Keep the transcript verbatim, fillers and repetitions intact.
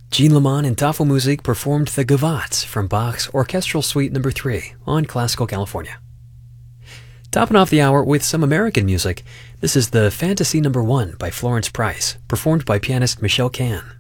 Jean Lamont and Tafelmusik performed the Gavotte from Bach's Orchestral Suite number three on Classical California. Topping off the hour with some American music, this is the Fantasy number one by Florence Price, performed by pianist Michelle Kahn.